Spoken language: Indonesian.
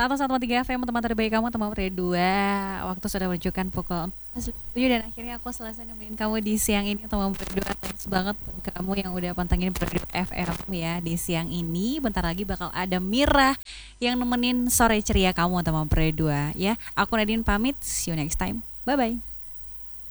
101,3 FM, teman terbaik kamu, teman berdua. Waktu sudah menunjukkan pukul 4.07 dan akhirnya aku selesai nemenin kamu di siang ini, teman berdua. Thanks banget buat kamu yang udah pantengin Berdua FM ya. Di siang ini bentar lagi bakal ada Mira yang nemenin sore ceria kamu, teman berdua ya. Aku Nadine pamit, see you next time. Bye bye.